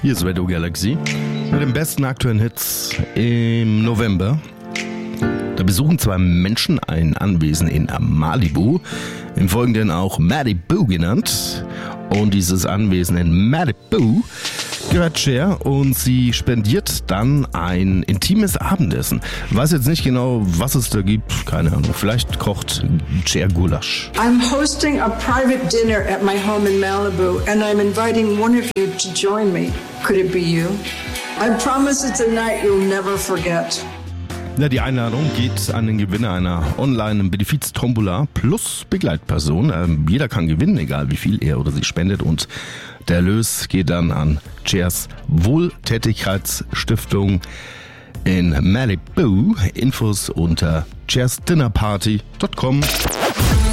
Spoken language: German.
Hier ist Radio Galaxy mit den besten aktuellen Hits im November. Da besuchen zwei Menschen ein Anwesen in Malibu, im Folgenden auch Malibu genannt. Und dieses Anwesen in Malibu gehört Cher und sie spendiert dann ein intimes Abendessen. Weiß jetzt nicht genau, was es da gibt, keine Ahnung. Vielleicht kocht Cher Gulasch. I'm hosting a private dinner at my home in Malibu and I'm inviting one of you to join me. Could it be you? I promise it's a night you'll never forget. Ja, die Einladung geht an den Gewinner einer Online-Benefiz-Tombola plus Begleitperson. Jeder kann gewinnen, egal wie viel er oder sie spendet. Und der Erlös geht dann an Chers Wohltätigkeitsstiftung in Malibu. Infos unter chersdinnerparty.com.